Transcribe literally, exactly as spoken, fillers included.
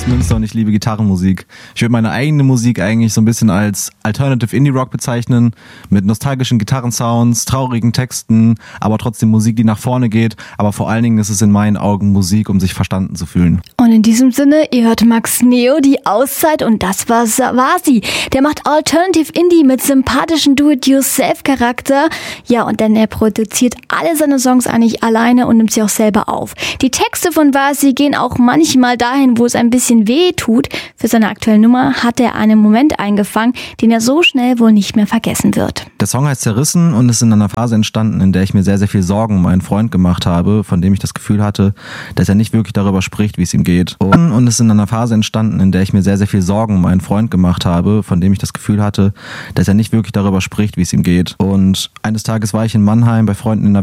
Thomas Münster und ich liebe Gitarrenmusik. Ich würde meine eigene Musik eigentlich so ein bisschen als Alternative Indie Rock bezeichnen, mit nostalgischen Gitarrensounds, traurigen Texten, aber trotzdem Musik, die nach vorne geht. Aber vor allen Dingen ist es in meinen Augen Musik, um sich verstanden zu fühlen. Und in diesem Sinne, ihr hört Max Neo, die Auszeit, und das war Savasi. Der macht Alternative Indie mit sympathischen Do-it-yourself-Charakter. Ja, und denn er produziert alle seine Songs eigentlich alleine und nimmt sie auch selber auf. Die Texte von Vasi gehen auch manchmal dahin, wo es ein bisschen weh tut. Für seine aktuelle Nummer hat er einen Moment eingefangen, den er so schnell wohl nicht mehr vergessen wird. Der Song heißt Zerrissen und ist in einer Phase entstanden, in der ich mir sehr, sehr viel Sorgen um einen Freund gemacht habe, von dem ich das Gefühl hatte, dass er nicht wirklich darüber spricht, wie es ihm geht. Und ist in einer Phase entstanden, in der ich mir sehr, sehr viel Sorgen um einen Freund gemacht habe, von dem ich das Gefühl hatte, dass er nicht wirklich darüber spricht, wie es ihm geht. Und eines Tages war ich in Mannheim bei Freunden in der